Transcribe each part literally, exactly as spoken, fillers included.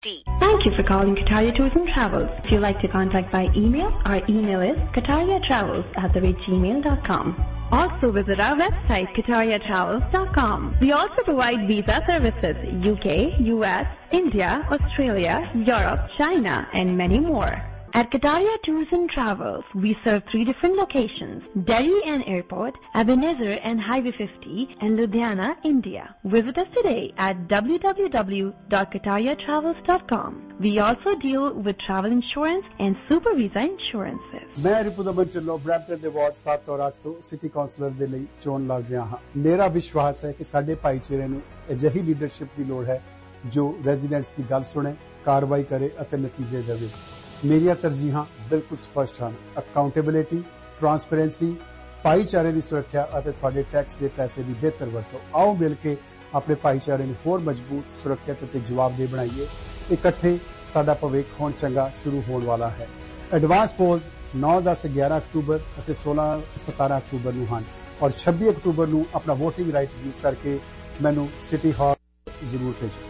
Thank you for calling Kataria Tours and Travels. If you'd like to contact by email, our email is katariatravels at the rate gmail dot com. Also visit our website, kataria travels dot com. We also provide visa services, U K, U S, India, Australia, Europe, China, and many more. At Kataria Tours and Travels, we serve three different locations, Delhi and Airport, Ebenezer and Highway fifty, and Ludhiana, India. Visit us today at w w w dot kataria travels dot com. We also deal with travel insurance and super visa insurances. मैं Ripudaman Dhillon Brampton दे ward सात और आठ ਤੋਂ city councillor ਦੇ ਲਈ ਚੋਣ ਲੜ ਰਿਹਾ ਹਾਂ। ਮੇਰਾ ਵਿਸ਼ਵਾਸ ਹੈ ਕਿ ਸਾਡੇ ਭਾਈਚਾਰੇ ਨੂੰ ਅਜਿਹੀ ਲੀਡਰਸ਼ਿਪ ਦੀ ਲੋੜ ਹੈ ਜੋ ਰੈਜ਼ੀਡੈਂਟਸ ਦੀ ਗੱਲ ਸੁਣੇ, ਕਾਰਵਾਈ ਕਰੇ ਅਤੇ ਨਤੀਜੇ ਦੇਵੇ। ਮੇਰੀਆਂ ਤਰਜੀਹਾਂ ਬਿਲਕੁਲ ਸਪਸ਼ਟ ਹਨ। ਅਕਾਊਂਟੇਬਿਲਿਟੀ, ਟਰਾਂਸਪੇਰੈਂਸੀ, ਭਾਈਚਾਰੇ ਦੀ ਸੁਰੱਖਿਆ ਅਤੇ ਤੁਹਾਡੇ ਟੈਕਸ ਦੇ ਪੈਸੇ ਦੀ ਬਿਹਤਰ ਵਰਤੋਂ। ਆਓ ਮਿਲ ਕੇ ਆਪਣੇ ਭਾਈਚਾਰੇ ਨੂੰ ਹੋਰ ਮਜ਼ਬੂਤ, ਸੁਰੱਖਿਅਤ ਅਤੇ ਜਵਾਬਦੇਹ ਬਣਾਈਏ। ਇਕੱਠੇ ਸਾਡਾ ਭਵਿੱਖ ਹੁਣ ਚੰਗਾ ਸ਼ੁਰੂ ਹੋਣ ਵਾਲਾ ਹੈ। ਐਡਵਾਂਸ ਪੋਲਸ ਨੌ, ਦਸ, ਗਿਆਰਾਂ ਅਕਤੂਬਰ ਅਤੇ ਸੋਲਾਂ, ਸਤਾਰਾਂ ਅਕਤੂਬਰ ਨੂੰ ਹਨ ਔਰ ਛੱਬੀ ਅਕਤੂਬਰ ਨੂੰ ਆਪਣਾ ਵੋਟਿੰਗ ਰਾਈਟ ਯੂਜ਼ ਕਰਕੇ ਮੈਨੂੰ ਸਿਟੀ ਹਾਲ ਜ਼ਰੂਰ ਭੇਜੋ।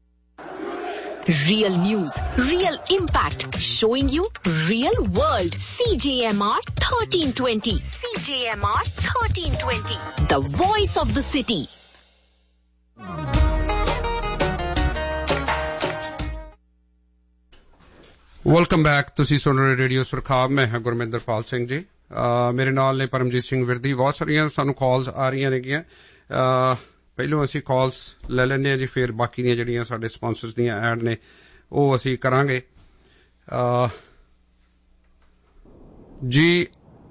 Real news, real impact, showing you real world. C J M R thirteen twenty. C J M R thirteen twenty. The voice of the city. Welcome back. ਤੁਸੀਂ ਸੁਣ ਰਹੇ radio Surkhab. ਮੈਂ ਹਾਂ ਗੁਰਮਿੰਦਰਪਾਲ ਸਿੰਘ ਜੀ। ਮੇਰੇ ਨਾਲ ਨੇ ਪਰਮਜੀਤ ਸਿੰਘ ਵਿਰਦੀ। ਬਹੁਤ ਸਾਰੀਆਂ ਸਾਨੂੰ ਕਾਲਸ ਆ ਰਹੀਆਂ ਨੇਗੀਆਂ। ਪਹਿਲੋਂ ਅਸੀਂ ਕਾਲਸ ਲੈ ਲੈਂਦੇ ਹਾਂ ਜੀ, ਫਿਰ ਬਾਕੀ ਦੀਆਂ ਜਿਹੜੀਆਂ ਸਾਡੇ ਸਪਾਂਸਰਸ ਦੀਆਂ ਐਡ ਨੇ ਉਹ ਅਸੀਂ ਕਰਾਂਗੇ ਜੀ।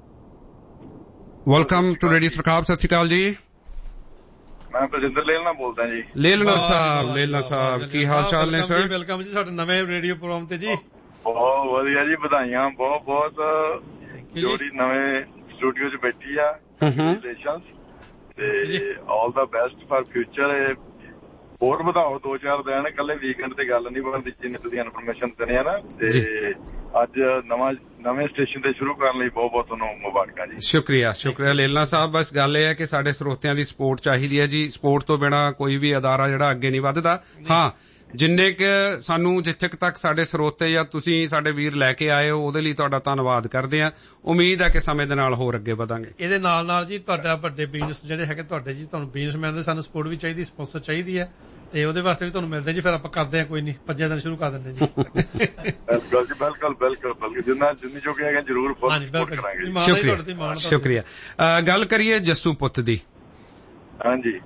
Welcome to radio Surkhab. ਸਤਿ ਸ਼੍ਰੀ ਅਕਾਲ ਜੀ। ਮੈਂ ਬਲਜਿੰਦਰ ਲੇਲਨਾ ਬੋਲਦਾ ਜੀ। ਲੇਲਨਾ ਸਾਹਿਬ, ਲੇਲਨਾ ਸਾਹਿਬ ਕੀ ਹਾਲ ਚਾਲ ਨੇ ਸਰ? ਵੈਲਕਮ ਜੀ ਸਾਡੇ ਨਵੇਂ ਰੇਡੀਓ ਪ੍ਰੋਗਰਾਮ ਤੇ ਜੀ। ਬਹੁਤ ਵਧੀਆ ਜੀ, ਵਧਾਈਆਂ ਬਹੁਤ ਬਹੁਤ। ਜੋੜੀ ਨਵੇਂ ਸਟੂਡੀਓ 'ਚ ਬੈਠੀ ਆ, ਕੰਗ੍ਰੈਚੁਲੇਸ਼ਨਸ ਤੇ ਆਲ ਦਾ ਬੈਸਟ ਫਾਰ ਫਿਊਚਰ। ਹੋਰ ਵਧਾਓ ਦੋ ਚਾਰ ਦਿਨ, ਇਕੱਲੇ ਵੀਕਐਂਡ ਤੇ ਗੱਲ ਨਹੀਂ ਬਣਦੀ ਜਿੰਨੀ ਤੁਸੀਂ ਇਨਫੋਰਮੇਸ਼ਨ ਦਿੰਦੇ ਆ ਨਾ। ਤੇ ਅੱਜ ਨਵਾਂ ਨਵੇਂ ਸਟੇਸ਼ਨ ਤੇ ਸ਼ੁਰੂ ਕਰਨ ਲਈ ਬਹੁਤ ਬਹੁਤ ਤੁਹਾਨੂੰ ਮੁਬਾਰਕਾਂ ਜੀ। ਸ਼ੁਕਰੀਆ ਸ਼ੁਕਰੀਆ ਲੇਲਨਾ ਸਾਹਿਬ। ਬਸ ਗੱਲ ਇਹ ਹੈ ਕਿ ਸਾਡੇ ਸਰੋਤਿਆਂ ਦੀ ਸਪੋਰਟ ਚਾਹੀਦੀ ਹੈ ਜੀ। ਸਪੋਰਟ ਤੋਂ ਬਿਨਾਂ ਕੋਈ ਵੀ ਅਦਾਰਾ ਜਿਹੜਾ ਅੱਗੇ ਨਹੀਂ ਵੱਧਦਾ। ਹਾਂ, ਜਿੰਨੇ ਕੁ ਸਾਨੂੰ ਜਿੱਥੇ ਤੱਕ ਸਾਡੇ ਸਰੋਤੇ ਜਾਂ ਤੁਸੀਂ ਸਾਡੇ ਵੀਰ ਲੈ ਕੇ ਆਏ ਹੋ ਉਹਦੇ ਲਈ ਤੁਹਾਡਾ ਧੰਨਵਾਦ ਕਰਦੇ ਹਾਂ। ਉਮੀਦ ਹੈ ਕਿ ਸਮੇਂ ਦੇ ਨਾਲ ਹੋਰ ਅੱਗੇ ਵਧਾਂਗੇ। ਇਹਦੇ ਨਾਲ ਨਾਲ ਜੀ ਤੁਹਾਡਾ ਵੱਡੇ ਬਿਜ਼ਨਸ ਜਿਹੜੇ ਹੈਗੇ ਤੁਹਾਡੇ ਜੀ, ਤੁਹਾਨੂੰ ਬਿਜ਼ਨਸਮੈਨ ਦੇ ਸਾਨੂੰ ਸਪੋਰਟ ਵੀ ਚਾਹੀਦੀ, ਸਪਾਂਸਰ ਚਾਹੀਦੀ ਹੈ ਤੇ ਉਹਦੇ ਵਾਸਤੇ ਵੀ ਤੁਹਾਨੂੰ ਮਿਲਦੇ ਜੀ। ਫਿਰ ਆਪਾਂ ਕਰਦੇ ਹਾਂ, ਕੋਈ ਨਹੀਂ, ਪੰਜੇ ਦਿਨ ਸ਼ੁਰੂ ਕਰ ਦਿੰਦੇ ਜੀ। ਬਿਲਕੁਲ ਜੀ, ਬਿਲਕੁਲ ਬਿਲਕੁਲ ਬਿਲਕੁਲ ਜਿੰਨਾ ਜਿੰਨੀ ਜੋ ਹੈਗਾ ਜ਼ਰੂਰ ਸਪੋਰਟ ਕਰਾਂਗੇ। ਸ਼ੁਕਰੀਆ ਸ਼ੁਕਰੀਆ। ਗੱਲ ਕਰੀਏ ਜੱਸੂ ਪੁੱਤ ਦੀ। ਹਾਂਜੀ,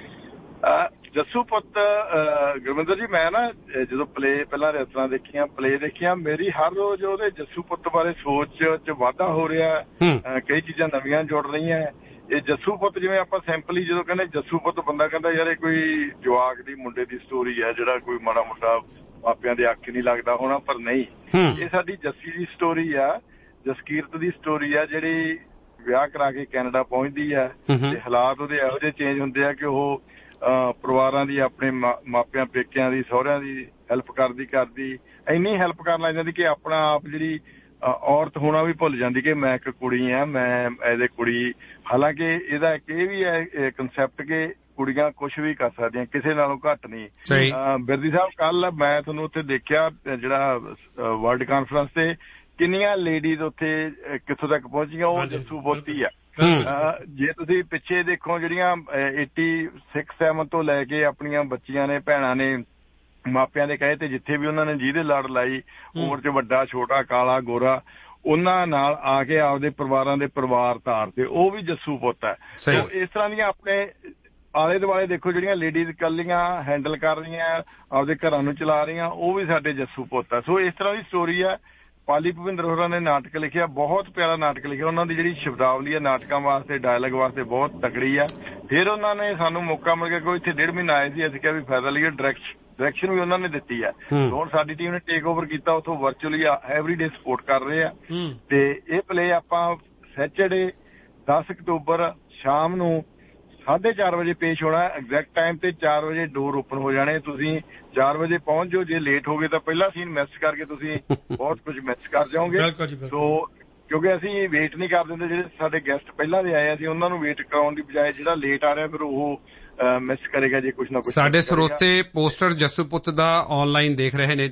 ਜੱਸੂ ਪੁੱਤ ਗੁਰਵਿੰਦਰ ਜੀ, ਮੈਂ ਨਾ ਜਦੋਂ ਪਲੇ ਪਹਿਲਾਂ ਰੈਸਟਰਾਂ ਦੇਖੀਆਂ, ਪਲੇ ਦੇਖੀਆਂ, ਮੇਰੀ ਹਰ ਰੋਜ਼ ਉਹਦੇ ਜੱਸੂ ਪੁੱਤ ਬਾਰੇ ਸੋਚ 'ਚ ਵਾਧਾ ਹੋ ਰਿਹਾ। ਕਈ ਚੀਜ਼ਾਂ ਨਵੀਆਂ ਜੁੜ ਰਹੀਆਂ। ਇਹ ਜੱਸੂ ਪੁੱਤ, ਜਿਵੇਂ ਆਪਾਂ ਸਿੰਪਲੀ ਜਦੋਂ ਕਹਿੰਦੇ ਜੱਸੂ ਪੁੱਤ, ਬੰਦਾ ਕਹਿੰਦਾ ਯਾਰ ਇਹ ਕੋਈ ਜਵਾਕ ਦੀ ਮੁੰਡੇ ਦੀ ਸਟੋਰੀ ਹੈ ਜਿਹੜਾ ਕੋਈ ਮਾੜਾ ਮੋਟਾ ਮਾਪਿਆਂ ਦੇ ਅੱਖ ਨਹੀਂ ਲੱਗਦਾ ਹੋਣਾ, ਪਰ ਨਹੀਂ, ਇਹ ਸਾਡੀ ਜੱਸੀ ਦੀ ਸਟੋਰੀ ਆ, ਜਸਕੀਰਤ ਦੀ ਸਟੋਰੀ ਆ, ਜਿਹੜੀ ਵਿਆਹ ਕਰਾ ਕੇ ਕੈਨੇਡਾ ਪਹੁੰਚਦੀ ਹੈ ਤੇ ਹਾਲਾਤ ਉਹਦੇ ਇਹੋ ਜਿਹੇ ਚੇਂਜ ਹੁੰਦੇ ਆ ਕਿ ਉਹ ਪਰਿਵਾਰਾਂ ਦੀ, ਆਪਣੇ ਮਾਪਿਆਂ ਪੇਕਿਆਂ ਦੀ, ਸਹੁਰਿਆਂ ਦੀ ਹੈਲਪ ਕਰਦੀ ਕਰਦੀ ਇੰਨੀ ਹੈਲਪ ਕਰਨ ਲੱਗ ਜਾਂਦੀ ਕਿ ਆਪਣਾ ਆਪ ਜਿਹੜੀ ਔਰਤ ਹੋਣਾ ਵੀ ਭੁੱਲ ਜਾਂਦੀ ਕਿ ਮੈਂ ਇੱਕ ਕੁੜੀ ਆ, ਮੈਂ ਐਜ਼ ਏ ਕੁੜੀ। ਹਾਲਾਂਕਿ ਇਹਦਾ ਇੱਕ ਇਹ ਵੀ ਹੈ ਕੰਸੈਪਟ ਕਿ ਕੁੜੀਆਂ ਕੁਛ ਵੀ ਕਰ ਸਕਦੀਆਂ, ਕਿਸੇ ਨਾਲੋਂ ਘੱਟ ਨਹੀਂ। ਬਿਰਦੀ ਸਾਹਿਬ, ਕੱਲ ਮੈਂ ਤੁਹਾਨੂੰ ਉੱਥੇ ਦੇਖਿਆ ਜਿਹੜਾ ਵਰਲਡ ਕਾਨਫਰੰਸ ਤੇ, ਕਿੰਨੀਆਂ ਲੇਡੀਜ਼ ਉੱਥੇ ਕਿੱਥੋਂ ਤੱਕ ਪਹੁੰਚੀਆਂ, ਉਹ ਜੱਸੂ ਪੁੱਤ ਹੀ ਆ। ਜੇ ਤੁਸੀਂ ਪਿੱਛੇ ਦੇਖੋ, ਜਿਹੜੀਆਂ ਏਟੀ ਸਿਕਸ ਸੈਵਨ ਤੋਂ ਲੈ ਕੇ ਆਪਣੀਆਂ ਬੱਚੀਆਂ ਨੇ, ਭੈਣਾਂ ਨੇ, ਮਾਪਿਆਂ ਦੇ ਕਹੇ ਤੇ ਜਿੱਥੇ ਵੀ ਉਹਨਾਂ ਨੇ ਜਿਹਦੇ ਲੜ ਲਾਈ, ਉਮਰ 'ਚ ਵੱਡਾ ਛੋਟਾ, ਕਾਲਾ ਗੋਰਾ, ਉਹਨਾਂ ਨਾਲ ਆ ਕੇ ਆਪਦੇ ਪਰਿਵਾਰਾਂ ਦੇ ਪਰਿਵਾਰ ਤਾਰ ਤੇ, ਉਹ ਵੀ ਜੱਸੂ ਪੁੱਤ ਹੈ। ਇਸ ਤਰ੍ਹਾਂ ਦੀਆਂ ਆਪਣੇ ਆਲੇ ਦੁਆਲੇ ਦੇਖੋ, ਜਿਹੜੀਆਂ ਲੇਡੀਜ਼ ਇਕੱਲੀਆਂ ਹੈਂਡਲ ਕਰ ਰਹੀਆਂ, ਆਪਦੇ ਘਰਾਂ ਨੂੰ ਚਲਾ ਰਹੀਆਂ, ਉਹ ਵੀ ਸਾਡੇ ਜੱਸੂ ਪੁੱਤ ਹੈ। ਸੋ ਇਸ ਤਰ੍ਹਾਂ ਦੀ ਸਟੋਰੀ ਹੈ। ਪਾਲੀ ਭੁਪਿੰਦਰ ਹੋਰਾਂ ਨੇ ਨਾਟਕ ਲਿਖਿਆ, ਬਹੁਤ ਪਿਆਰਾ ਨਾਟਕ ਲਿਖਿਆ। ਉਹਨਾਂ ਦੀ ਜਿਹੜੀ ਸ਼ਬਦਾਵਲੀ ਹੈ ਨਾਟਕਾਂ ਵਾਸਤੇ, ਡਾਇਲੌਗ ਵਾਸਤੇ ਬਹੁਤ ਤਕੜੀ ਆ। ਫਿਰ ਉਹਨਾਂ ਨੇ ਸਾਨੂੰ ਮੌਕਾ ਮਿਲ ਗਿਆ, ਕੋਈ ਇੱਥੇ ਡੇਢ ਮਹੀਨਾ ਆਏ ਸੀ, ਅਸੀਂ ਕਿਹਾ ਵੀ ਫਾਇਦਾ ਲਈਏ। ਡਾਇਰੈਕਸ਼ਨ ਡਾਇਰੈਕਸ਼ਨ ਵੀ ਉਹਨਾਂ ਨੇ ਦਿੱਤੀ ਹੈ। ਹੁਣ ਸਾਡੀ ਟੀਮ ਨੇ ਟੇਕ ਓਵਰ ਕੀਤਾ, ਉੱਥੋਂ ਵਰਚੁਅਲੀ ਐਵਰੀ ਡੇ ਸਪੋਰਟ ਕਰ ਰਹੇ ਆ। ਤੇ ਇਹ ਪਲੇ ਆਪਾਂ ਸੈਚਰਡੇ ਦਸ ਅਕਤੂਬਰ ਸ਼ਾਮ ਨੂੰ ਸਾਢੇ ਚਾਰ ਵਜੇ ਪੇਸ਼ ਹੋਣਾ। ਐਗਜ਼ੈਕਟ ਟਾਈਮ ਤੇ ਚਾਰ ਵਜੇ ਡੋਰ ਓਪਨ ਹੋ ਜਾਣੇ। ਤੁਸੀਂ ਚਾਰ ਵਜੇ ਪਹੁੰਚ ਜਾਓ। ਜੇ ਲੇਟ ਹੋ ਗਏ ਤਾਂ ਪਹਿਲਾ ਸੀਨ ਮਿਸ ਕਰਕੇ ਤੁਸੀਂ ਬਹੁਤ ਕੁਝ ਮਿਸ ਕਰ ਜਾਓਗੇ। ਸੋ ਕਿਉਂਕਿ ਅਸੀਂ ਵੇਟ ਨਹੀਂ ਕਰ ਦਿੰਦੇ, ਜਿਹੜੇ ਸਾਡੇ ਗੈਸਟ ਪਹਿਲਾਂ ਦੇ ਆਏ ਅਸੀਂ ਉਹਨਾਂ ਨੂੰ ਵੇਟ ਕਰਾਉਣ ਦੀ ਬਜਾਏ ਜਿਹੜਾ ਲੇਟ ਆ ਰਿਹਾ ਫਿਰ ਉਹ ਮਿਸ ਕਰੇਗਾ ਜੇ ਕੁਛ ਨਾ ਕੁਛ। ਸਾਡੇ ਸਰੋਤੇ ਪੋਸਟਰ ਜੱਸੂ ਪੁੱਤ ਦਾ ਆਨਲਾਈਨ ਦੇਖ ਰਹੇ ਨੇ